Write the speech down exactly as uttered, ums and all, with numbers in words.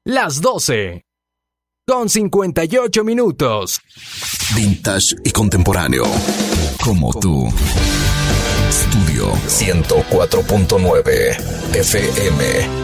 las doce, con cincuenta y ocho minutos. Vintage y contemporáneo, como tú. Estudio ciento cuatro punto nueve F M.